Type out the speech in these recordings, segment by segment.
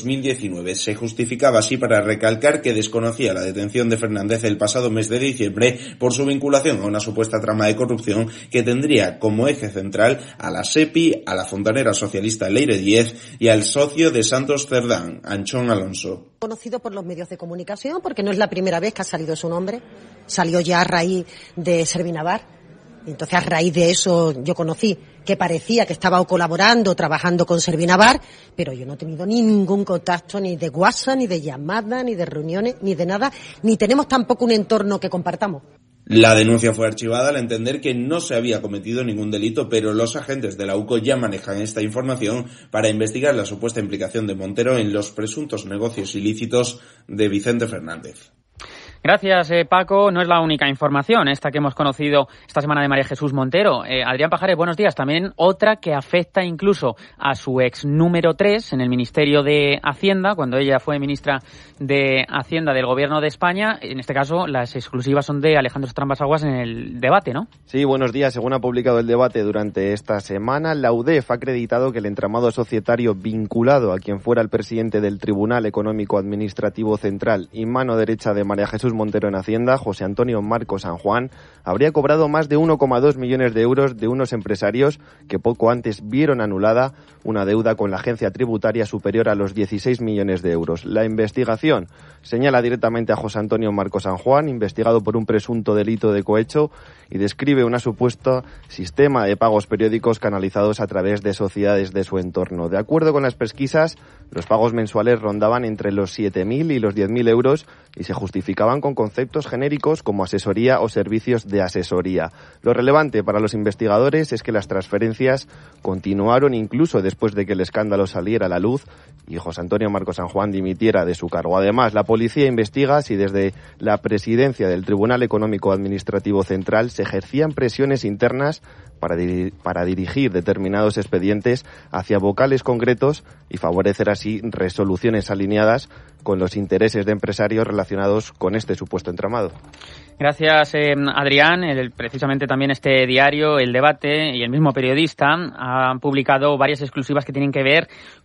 2019. Se justificaba así para recalcar que desconocía la detención de Fernández el pasado mes de diciembre por su vinculación a una supuesta trama de corrupción que tendría como eje central a la SEPI, a la fontanera socialista Leire Díez y al socio de Santos Cerdán, Anchón Alonso. Conocido por los medios de comunicación porque no es la primera vez que ha salido su nombre, salió ya a raíz de Servinavar. Entonces, a raíz de eso, yo conocí que parecía que estaba colaborando, trabajando con Servinavar, pero yo no he tenido ningún contacto ni de WhatsApp, ni de llamada, ni de reuniones, ni de nada, ni tenemos tampoco un entorno que compartamos. La denuncia fue archivada al entender que no se había cometido ningún delito, pero los agentes de la UCO ya manejan esta información para investigar la supuesta implicación de Montero en los presuntos negocios ilícitos de Vicente Fernández. Gracias, Paco. No es la única información esta que hemos conocido esta semana de María Jesús Montero. Adrián Pajares, buenos días. También otra que afecta incluso a su ex número 3 en el Ministerio de Hacienda, cuando ella fue ministra de Hacienda del Gobierno de España. En este caso, las exclusivas son de Alejandro Estrambas-Aguas en el debate, ¿no? Sí, buenos días. Según ha publicado el debate durante esta semana, la UDEF ha acreditado que el entramado societario vinculado a quien fuera el presidente del Tribunal Económico Administrativo Central y mano derecha de María Jesús Montero en Hacienda, José Antonio Marco San Juan, habría cobrado más de 1,2 millones de euros de unos empresarios que poco antes vieron anulada una deuda con la agencia tributaria superior a los 16 millones de euros. La investigación señala directamente a José Antonio Marco San Juan, investigado por un presunto delito de cohecho, y describe una supuesta sistema de pagos periódicos canalizados a través de sociedades de su entorno. De acuerdo con las pesquisas, los pagos mensuales rondaban entre los 7.000 y los 10.000 euros y se justificaban con conceptos genéricos como asesoría o servicios de asesoría. Lo relevante para los investigadores es que las transferencias continuaron incluso después de que el escándalo saliera a la luz y José Antonio Marco San Juan dimitiera de su cargo. Además, la policía investiga si desde la presidencia del Tribunal Económico Administrativo Central se ejercían presiones internas para dirigir determinados expedientes hacia vocales concretos y favorecer así resoluciones alineadas con los intereses de empresarios relacionados con este supuesto entramado. Gracias, Adrián. Precisamente también este diario, El Debate, y el mismo periodista han publicado varias exclusivas que tienen que ver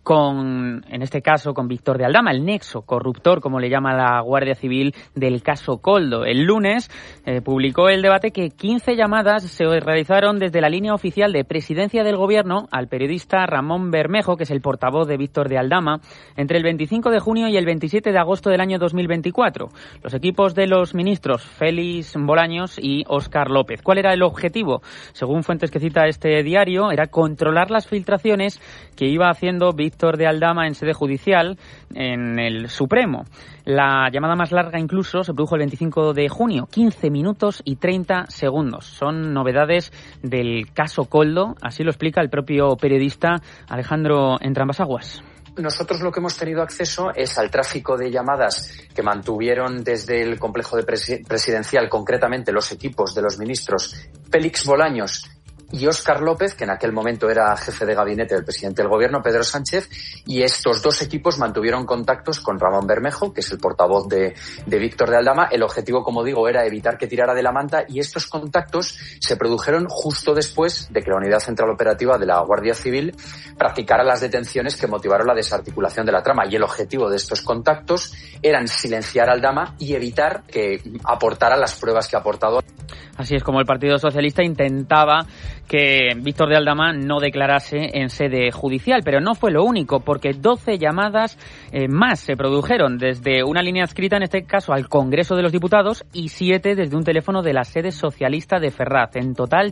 con, en este caso, con Víctor de Aldama, el nexo corruptor, como le llama la Guardia Civil, del caso Koldo. El lunes publicó El Debate que 15 llamadas se realizaron desde la línea oficial de Presidencia del Gobierno al periodista Ramón Bermejo, que es el portavoz de Víctor de Aldama, entre el 25 de junio y el 27 de agosto del año 2024. Los equipos de los ministros Félix Bolaños y Óscar López. ¿Cuál era el objetivo? Según fuentes que cita este diario, era controlar las filtraciones que iba haciendo Víctor de Aldama en sede judicial en el Supremo. La llamada más larga incluso se produjo el 25 de junio, 15 minutos y 30 segundos. Son novedades del caso Koldo, así lo explica el propio periodista Alejandro Entrambas-Aguas. Nosotros lo que hemos tenido acceso es al tráfico de llamadas que mantuvieron desde el complejo de presidencial, concretamente los equipos de los ministros Félix Bolaños y Óscar López, que en aquel momento era jefe de gabinete del presidente del gobierno, Pedro Sánchez, y estos dos equipos mantuvieron contactos con Ramón Bermejo, que es el portavoz de Víctor de Aldama. El objetivo, como digo, era evitar que tirara de la manta, y estos contactos se produjeron justo después de que la Unidad Central Operativa de la Guardia Civil practicara las detenciones que motivaron la desarticulación de la trama. Y el objetivo de estos contactos eran silenciar a Aldama y evitar que aportara las pruebas que ha aportado. Así es como el Partido Socialista intentaba que Víctor de Aldama no declarase en sede judicial, pero no fue lo único, porque 12 llamadas más se produjeron desde una línea adscrita, en este caso al Congreso de los Diputados, y 7 desde un teléfono de la sede socialista de Ferraz. En total,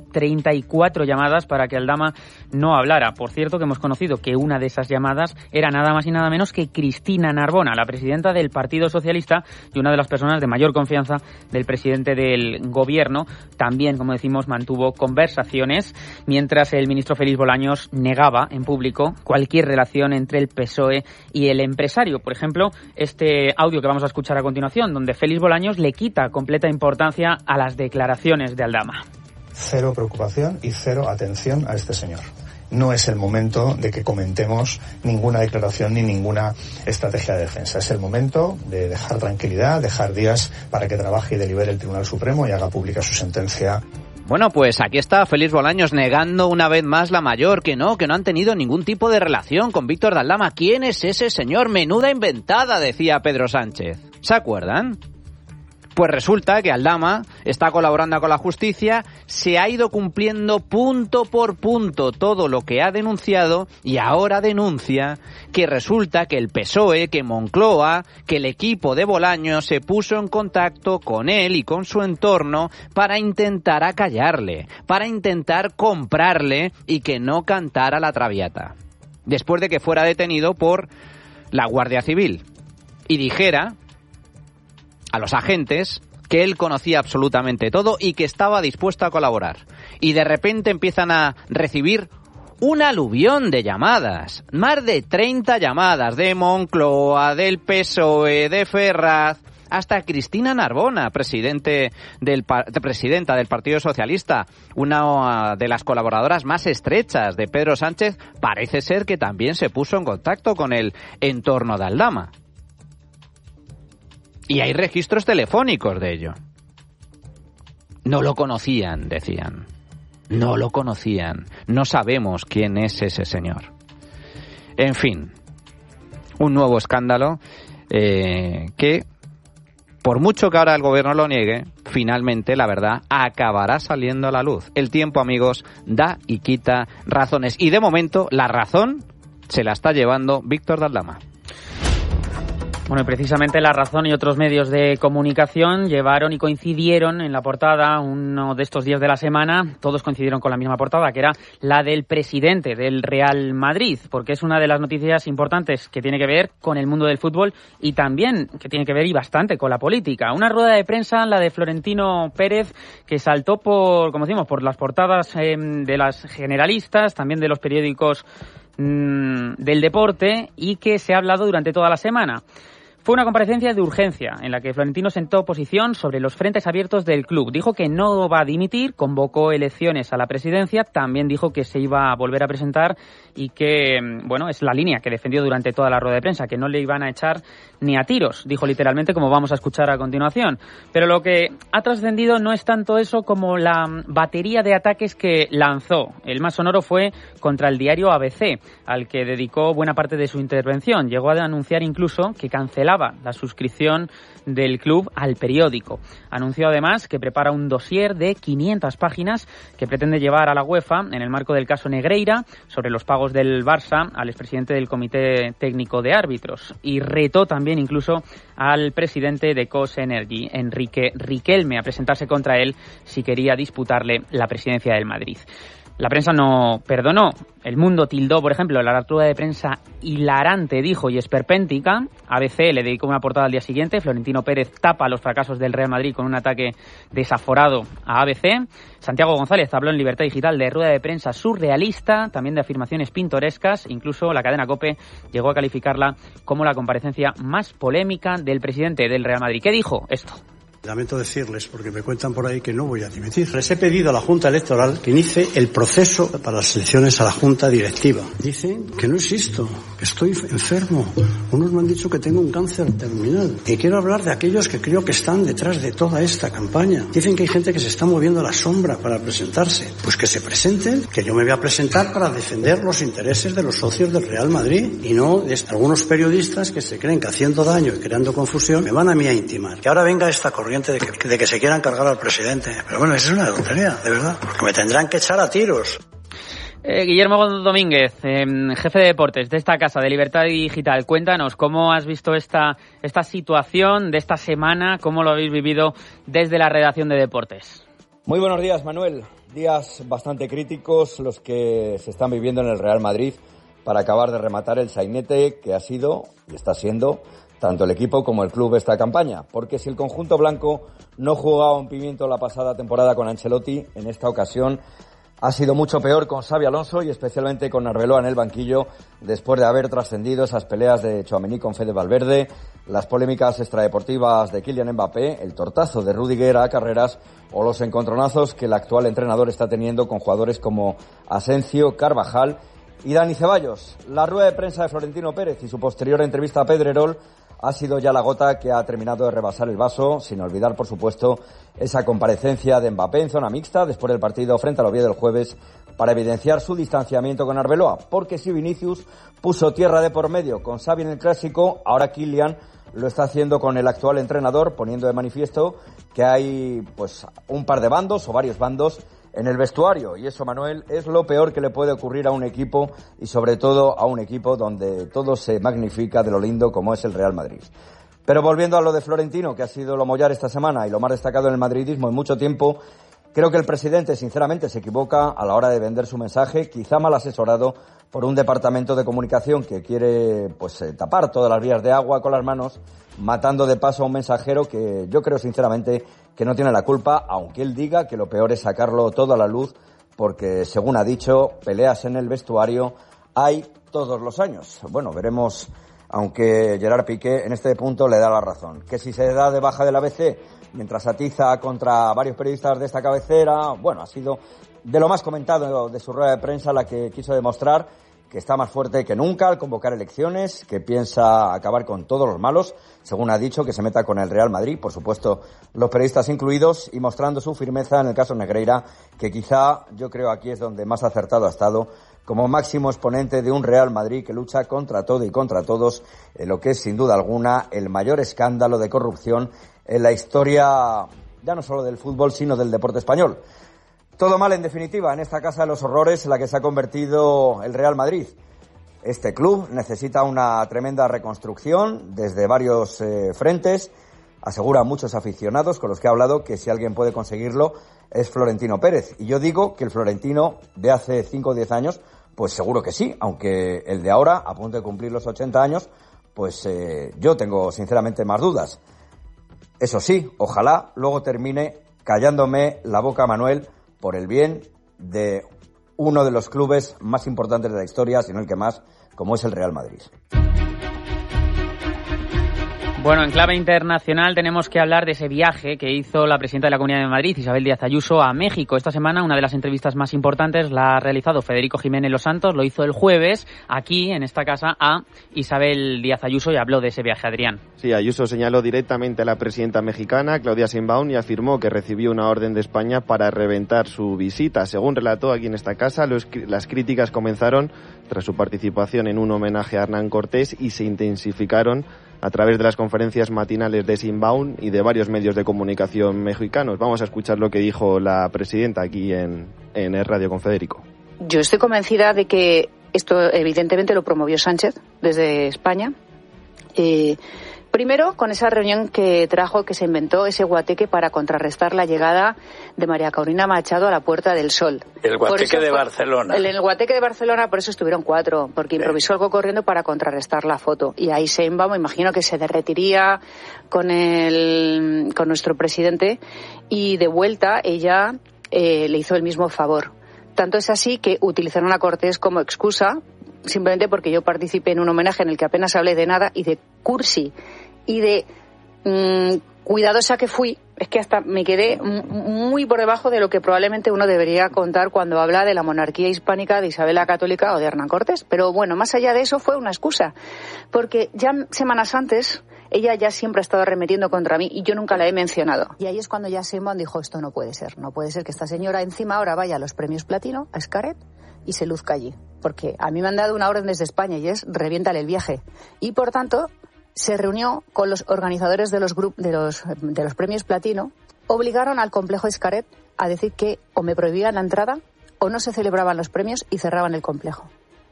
34 llamadas para que Aldama no hablara. Por cierto, que hemos conocido que una de esas llamadas era nada más y nada menos que Cristina Narbona, la presidenta del Partido Socialista y una de las personas de mayor confianza del presidente del Gobierno. También, como decimos, mantuvo conversaciones, mientras el ministro Félix Bolaños negaba en público cualquier relación entre el PSOE y el empresario. Por ejemplo, este audio que vamos a escuchar a continuación, donde Félix Bolaños le quita completa importancia a las declaraciones de Aldama. Cero preocupación y cero atención a este señor. No es el momento de que comentemos ninguna declaración ni ninguna estrategia de defensa. Es el momento de dejar tranquilidad, dejar días para que trabaje y delibere el Tribunal Supremo y haga pública su sentencia. Bueno, pues aquí está Félix Bolaños negando una vez más la mayor, que no han tenido ningún tipo de relación con Víctor de Aldama. ¿Quién es ese señor? Menuda inventada, decía Pedro Sánchez. ¿Se acuerdan? Pues resulta que Aldama está colaborando con la justicia, se ha ido cumpliendo punto por punto todo lo que ha denunciado y ahora denuncia que resulta que el PSOE, que Moncloa, que el equipo de Bolaños se puso en contacto con él y con su entorno para intentar acallarle, para intentar comprarle y que no cantara la Traviata. Después de que fuera detenido por la Guardia Civil y dijera a los agentes que él conocía absolutamente todo y que estaba dispuesto a colaborar. Y de repente empiezan a recibir un aluvión de llamadas, más de 30 llamadas de Moncloa, del PSOE, de Ferraz, hasta Cristina Narbona, presidenta del Partido Socialista, una de las colaboradoras más estrechas de Pedro Sánchez, parece ser que también se puso en contacto con el entorno de Aldama. Y hay registros telefónicos de ello. No lo conocían, decían. No lo conocían. No sabemos quién es ese señor. En fin, un nuevo escándalo que, por mucho que ahora el gobierno lo niegue, finalmente la verdad acabará saliendo a la luz. El tiempo, amigos, da y quita razones. Y de momento la razón se la está llevando Víctor de Aldama. Bueno, y precisamente La Razón y otros medios de comunicación llevaron y coincidieron en la portada uno de estos días de la semana. Todos coincidieron con la misma portada, que era la del presidente del Real Madrid, porque es una de las noticias importantes que tiene que ver con el mundo del fútbol y también que tiene que ver y bastante con la política. Una rueda de prensa, la de Florentino Pérez, que saltó como decimos, por las portadas de las generalistas, también de los periódicos del deporte, y que se ha hablado durante toda la semana. Fue una comparecencia de urgencia en la que Florentino sentó posición sobre los frentes abiertos del club. Dijo que no va a dimitir, convocó elecciones a la presidencia, también dijo que se iba a volver a presentar y que, bueno, es la línea que defendió durante toda la rueda de prensa, que no le iban a echar ni a tiros, dijo literalmente, como vamos a escuchar a continuación. Pero lo que ha trascendido no es tanto eso como la batería de ataques que lanzó. El más sonoro fue contra el diario ABC, al que dedicó buena parte de su intervención. Llegó a anunciar incluso que cancelaba la suscripción del club al periódico. Anunció además que prepara un dossier de 500 páginas que pretende llevar a la UEFA en el marco del caso Negreira sobre los pagos del Barça al expresidente del Comité Técnico de Árbitros, y retó también incluso al presidente de COS Energy, Enrique Riquelme, a presentarse contra él si quería disputarle la presidencia del Madrid. La prensa no perdonó. El Mundo tildó, por ejemplo, la rueda de prensa hilarante, dijo, y esperpéntica. ABC le dedicó una portada al día siguiente. Florentino Pérez tapa los fracasos del Real Madrid con un ataque desaforado a ABC. Santiago González habló en Libertad Digital de rueda de prensa surrealista, también de afirmaciones pintorescas. Incluso la cadena COPE llegó a calificarla como la comparecencia más polémica del presidente del Real Madrid. ¿Qué dijo? Esto. Lamento decirles, porque me cuentan por ahí que no voy a dimitir. Les he pedido a la Junta Electoral que inicie el proceso para las elecciones a la Junta Directiva. Dicen que no existo, que estoy enfermo. Unos me han dicho que tengo un cáncer terminal. Y quiero hablar de aquellos que creo que están detrás de toda esta campaña. Dicen que hay gente que se está moviendo a la sombra para presentarse. Pues que se presenten, que yo me voy a presentar para defender los intereses de los socios del Real Madrid y no de algunos periodistas que se creen que haciendo daño y creando confusión me van a mí a intimar. Que ahora venga esta corriente de que se quieran cargar al presidente. Pero bueno, eso es una tontería, de verdad, porque me tendrán que echar a tiros. Guillermo Domínguez, jefe de deportes de esta casa de Libertad Digital, cuéntanos cómo has visto esta situación de esta semana, cómo lo habéis vivido desde la redacción de deportes. Muy buenos días, Manuel. Días bastante críticos los que se están viviendo en el Real Madrid para acabar de rematar el sainete que ha sido y está siendo tanto el equipo como el club esta campaña, porque si el conjunto blanco no jugaba un pimiento la pasada temporada con Ancelotti, en esta ocasión ha sido mucho peor con Xabi Alonso y especialmente con Arbeloa en el banquillo, después de haber trascendido esas peleas de Tchouaméni con Fede Valverde, las polémicas extradeportivas de Kylian Mbappé, el tortazo de Rudiger a Carreras o los encontronazos que el actual entrenador está teniendo con jugadores como Asensio, Carvajal y Dani Ceballos. La rueda de prensa de Florentino Pérez y su posterior entrevista a Pedrerol ha sido ya la gota que ha terminado de rebasar el vaso, sin olvidar, por supuesto, esa comparecencia de Mbappé en zona mixta después del partido frente al Oviedo del jueves para evidenciar su distanciamiento con Arbeloa, porque si Vinicius puso tierra de por medio con Xavi en el Clásico, ahora Kylian lo está haciendo con el actual entrenador, poniendo de manifiesto que hay pues un par de bandos o varios bandos en el vestuario, y eso, Manuel, es lo peor que le puede ocurrir a un equipo, y sobre todo a un equipo donde todo se magnifica de lo lindo como es el Real Madrid. Pero volviendo a lo de Florentino, que ha sido lo mollar esta semana y lo más destacado en el madridismo en mucho tiempo, creo que el presidente sinceramente se equivoca a la hora de vender su mensaje, quizá mal asesorado por un departamento de comunicación que quiere tapar todas las vías de agua con las manos, matando de paso a un mensajero que yo creo sinceramente que no tiene la culpa, aunque él diga que lo peor es sacarlo todo a la luz, porque según ha dicho, peleas en el vestuario hay todos los años. Bueno, veremos, aunque Gerard Piqué en este punto le da la razón. Que si se da de baja del ABC mientras atiza contra varios periodistas de esta cabecera, bueno, ha sido de lo más comentado de su rueda de prensa la que quiso demostrar que está más fuerte que nunca al convocar elecciones, que piensa acabar con todos los malos, según ha dicho, que se meta con el Real Madrid, por supuesto los periodistas incluidos, y mostrando su firmeza en el caso Negreira, que quizá yo creo aquí es donde más acertado ha estado, como máximo exponente de un Real Madrid que lucha contra todo y contra todos, en lo que es sin duda alguna el mayor escándalo de corrupción en la historia, ya no solo del fútbol, sino del deporte español. Todo mal, en definitiva, en esta casa de los horrores en la que se ha convertido el Real Madrid. Este club necesita una tremenda reconstrucción desde varios frentes. Aseguran muchos aficionados con los que he hablado que si alguien puede conseguirlo es Florentino Pérez. Y yo digo que el Florentino de hace 5 o 10 años, pues seguro que sí, aunque el de ahora, a punto de cumplir los 80 años, pues yo tengo sinceramente más dudas. Eso sí, ojalá luego termine callándome la boca, Manuel, por el bien de uno de los clubes más importantes de la historia, si no el que más, como es el Real Madrid. Bueno, en clave internacional tenemos que hablar de ese viaje que hizo la presidenta de la Comunidad de Madrid, Isabel Díaz Ayuso, a México. Esta semana una de las entrevistas más importantes la ha realizado Federico Jiménez Los Santos, lo hizo el jueves aquí en esta casa a Isabel Díaz Ayuso y habló de ese viaje, Adrián. Sí, Ayuso señaló directamente a la presidenta mexicana, Claudia Sheinbaum, y afirmó que recibió una orden de España para reventar su visita. Según relató aquí en esta casa, las críticas comenzaron tras su participación en un homenaje a Hernán Cortés y se intensificaron a través de las conferencias matinales de Sheinbaum y de varios medios de comunicación mexicanos. Vamos a escuchar lo que dijo la presidenta aquí en el Radio con Federico. Yo estoy convencida de que esto evidentemente lo promovió Sánchez desde España. Primero, con esa reunión que trajo, que se inventó ese guateque para contrarrestar la llegada de María Corina Machado a la Puerta del Sol. El guateque de Barcelona. El guateque de Barcelona, por eso estuvieron 4, porque improvisó algo corriendo para contrarrestar la foto. Y ahí Sheinbaum, me imagino que se derretiría con nuestro presidente, y de vuelta ella le hizo el mismo favor. Tanto es así que utilizaron a Cortés como excusa, simplemente porque yo participé en un homenaje en el que apenas hablé de nada, y de cursi y de cuidadosa que fui, es que hasta me quedé muy por debajo de lo que probablemente uno debería contar cuando habla de la monarquía hispánica, de Isabel la Católica o de Hernán Cortés. Pero bueno, más allá de eso fue una excusa, porque ya semanas antes ella ya siempre ha estado arremetiendo contra mí y yo nunca la he mencionado. Y ahí es cuando ya Sheinbaum dijo, esto no puede ser que esta señora encima ahora vaya a los premios Platino, a Xcaret, y se luzca allí. Porque a mí me han dado una orden desde España y es reviéntale el viaje. Y por tanto se reunió con los organizadores de los premios Platino, obligaron al complejo Xcaret a decir que o me prohibían la entrada o no se celebraban los premios y cerraban el complejo.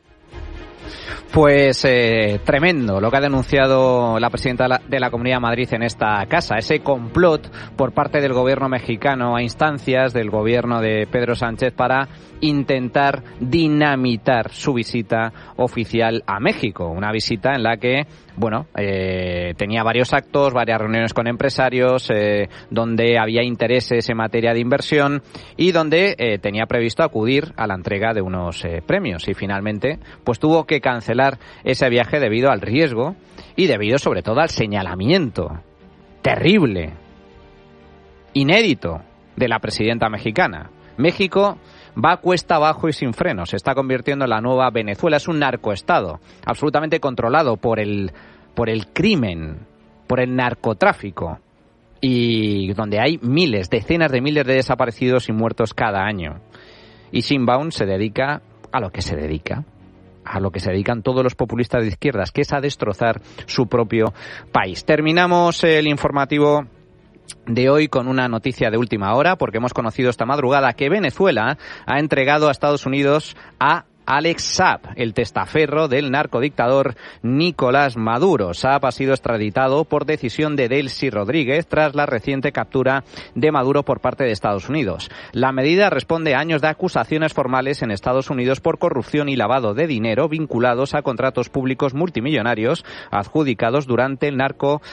Pues tremendo lo que ha denunciado la presidenta de la Comunidad de Madrid en esta casa, ese complot por parte del gobierno mexicano a instancias del gobierno de Pedro Sánchez para intentar dinamitar su visita oficial a México, una visita en la que tenía varios actos, varias reuniones con empresarios, donde había intereses en materia de inversión y donde tenía previsto acudir a la entrega de unos premios, y finalmente pues tuvo que cancelar ese viaje debido al riesgo y debido sobre todo al señalamiento terrible, inédito, de la presidenta mexicana. México va cuesta abajo y sin frenos. Se está convirtiendo en la nueva Venezuela. Es un narcoestado absolutamente controlado por el por el crimen, por el narcotráfico, y donde hay miles, decenas de miles de desaparecidos y muertos cada año. Y Sheinbaum se dedica a lo que se dedica, a lo que se dedican todos los populistas de izquierdas, que es a destrozar su propio país. Terminamos el informativo de hoy con una noticia de última hora, porque hemos conocido esta madrugada que Venezuela ha entregado a Estados Unidos a Alex Saab, el testaferro del narcodictador Nicolás Maduro. Saab ha sido extraditado por decisión de Delcy Rodríguez tras la reciente captura de Maduro por parte de Estados Unidos. La medida responde a años de acusaciones formales en Estados Unidos por corrupción y lavado de dinero vinculados a contratos públicos multimillonarios adjudicados durante el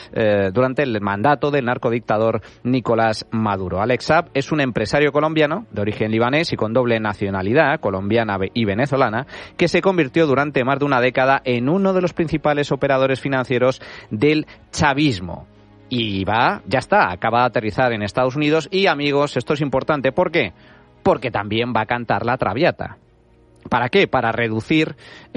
mandato del narcodictador Nicolás Maduro. Alex Saab es un empresario colombiano de origen libanés y con doble nacionalidad, colombiana y venezolana, que se convirtió durante más de una década en uno de los principales operadores financieros del chavismo. Y acaba de aterrizar en Estados Unidos y, amigos, esto es importante. ¿Por qué? Porque también va a cantar la Traviata. ¿Para qué? Para reducir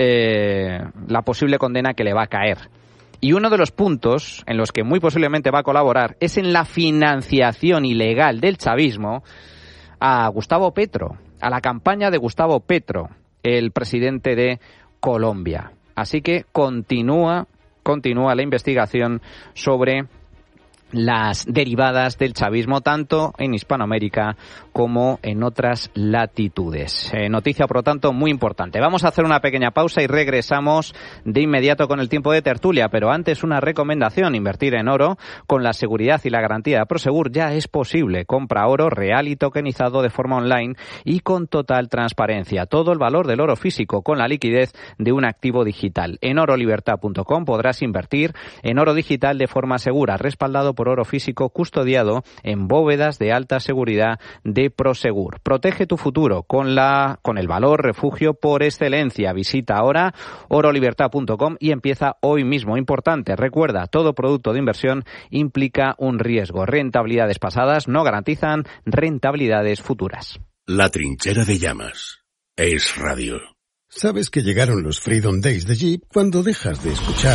la posible condena que le va a caer. Y uno de los puntos en los que muy posiblemente va a colaborar es en la financiación ilegal del chavismo a Gustavo Petro, a la campaña de Gustavo Petro, el presidente de Colombia. Así que continúa la investigación sobre las derivadas del chavismo, tanto en Hispanoamérica como en otras latitudes. Noticia, por lo tanto, muy importante. Vamos a hacer una pequeña pausa y regresamos de inmediato con el tiempo de tertulia, pero antes una recomendación: invertir en oro con la seguridad y la garantía de Prosegur ya es posible. Compra oro real y tokenizado de forma online y con total transparencia. Todo el valor del oro físico con la liquidez de un activo digital. En orolibertad.com podrás invertir en oro digital de forma segura, respaldado por oro físico custodiado en bóvedas de alta seguridad de Prosegur. Protege tu futuro con el valor refugio por excelencia. Visita ahora orolibertad.com y empieza hoy mismo. Importante, recuerda, todo producto de inversión implica un riesgo. Rentabilidades pasadas no garantizan rentabilidades futuras. La trinchera de llamas. Es radio. ¿Sabes que llegaron los Freedom Days de Jeep cuando dejas de escuchar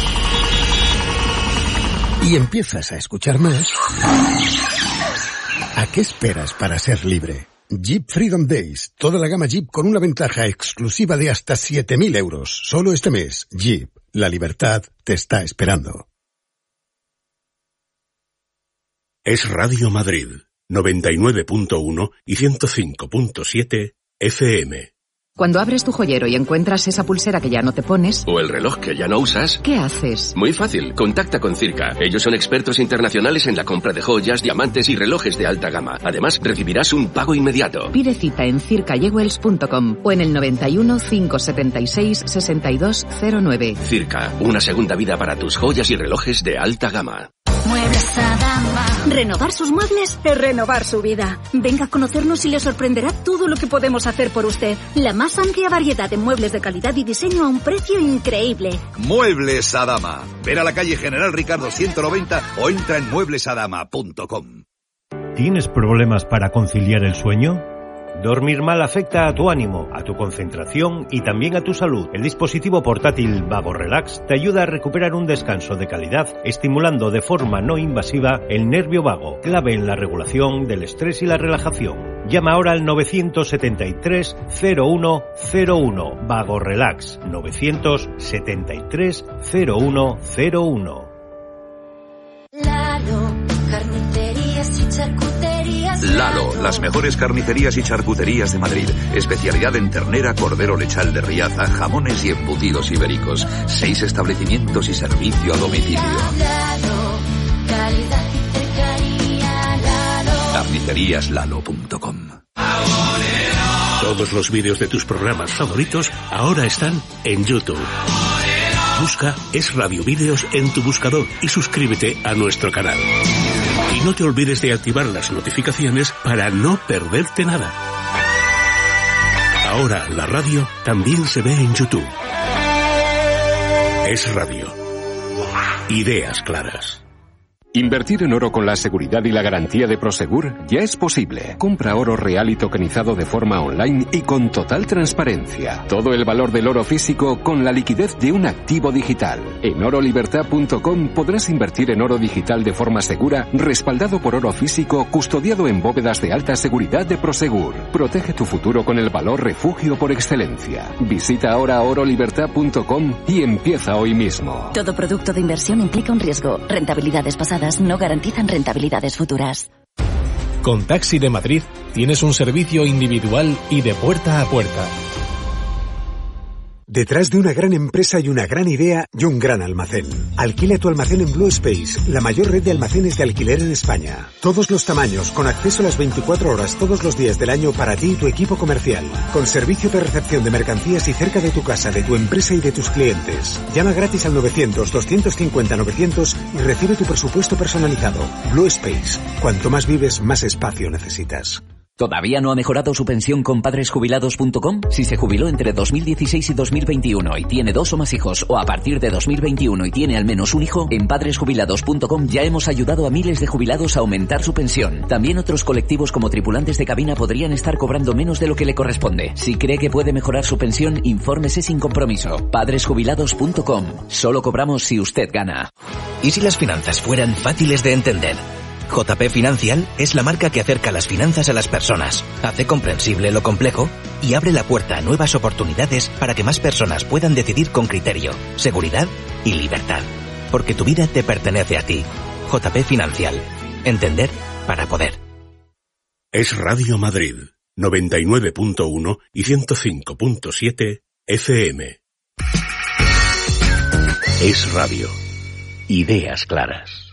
y empiezas a escuchar más? ¿A qué esperas para ser libre? Jeep Freedom Days. Toda la gama Jeep con una ventaja exclusiva de hasta 7.000 euros. Solo este mes. Jeep. La libertad te está esperando. Es Radio Madrid. 99.1 y 105.7 FM. Cuando abres tu joyero y encuentras esa pulsera que ya no te pones, o el reloj que ya no usas, ¿qué haces? Muy fácil, contacta con Circa. Ellos son expertos internacionales en la compra de joyas, diamantes y relojes de alta gama. Además, recibirás un pago inmediato. Pide cita en circajewels.com o en el 91 576 6209. Circa, una segunda vida para tus joyas y relojes de alta gama. Muebles Adama. Renovar sus muebles es renovar su vida. Venga a conocernos y le sorprenderá todo lo que podemos hacer por usted. La más amplia variedad de muebles de calidad y diseño a un precio increíble. Muebles Adama. Ven a la calle General Ricardo 190 o entra en mueblesadama.com. ¿Tienes problemas para conciliar el sueño? Dormir mal afecta a tu ánimo, a tu concentración y también a tu salud. El dispositivo portátil Vago Relax te ayuda a recuperar un descanso de calidad, estimulando de forma no invasiva el nervio vago, clave en la regulación del estrés y la relajación. Llama ahora al 973 0101. Vago Relax. 973 0101. Lalo, carnicerías y charcuterías. Lalo, las mejores carnicerías y charcuterías de Madrid. Especialidad en ternera, cordero lechal de Riaza, jamones y embutidos ibéricos. 6 establecimientos y servicio a domicilio. Lalo, calidad y cercanía. Lalo. Carniceríaslalo.com. Todos los vídeos de tus programas favoritos ahora están en YouTube. Busca Es Radio Vídeos en tu buscador y suscríbete a nuestro canal. Y no te olvides de activar las notificaciones para no perderte nada. Ahora la radio también se ve en YouTube. Es Radio. Ideas claras. Invertir en oro con la seguridad y la garantía de Prosegur ya es posible. Compra oro real y tokenizado de forma online y con total transparencia. Todo el valor del oro físico con la liquidez de un activo digital. En orolibertad.com podrás invertir en oro digital de forma segura, respaldado por oro físico, custodiado en bóvedas de alta seguridad de Prosegur. Protege tu futuro con el valor refugio por excelencia. Visita ahora orolibertad.com y empieza hoy mismo. Todo producto de inversión implica un riesgo. Rentabilidades pasadas no garantizan rentabilidades futuras. Con Taxi de Madrid tienes un servicio individual y de puerta a puerta. Detrás de una gran empresa y una gran idea y un gran almacén. Alquila tu almacén en Blue Space, la mayor red de almacenes de alquiler en España. Todos los tamaños, con acceso a las 24 horas todos los días del año para ti y tu equipo comercial. Con servicio de recepción de mercancías y cerca de tu casa, de tu empresa y de tus clientes. Llama gratis al 900-250-900 y recibe tu presupuesto personalizado. Blue Space. Cuanto más vives, más espacio necesitas. ¿Todavía no ha mejorado su pensión con padresjubilados.com? Si se jubiló entre 2016 y 2021 y tiene 2 o más hijos, o a partir de 2021 y tiene al menos un hijo, en padresjubilados.com ya hemos ayudado a miles de jubilados a aumentar su pensión. También otros colectivos como tripulantes de cabina podrían estar cobrando menos de lo que le corresponde. Si cree que puede mejorar su pensión, infórmese sin compromiso. Padresjubilados.com. Solo cobramos si usted gana. ¿Y si las finanzas fueran fáciles de entender? JP Financial es la marca que acerca las finanzas a las personas, hace comprensible lo complejo y abre la puerta a nuevas oportunidades para que más personas puedan decidir con criterio, seguridad y libertad. Porque tu vida te pertenece a ti. JP Financial. Entender para poder. Es Radio Madrid, 99.1 y 105.7 FM. Es radio. Ideas claras.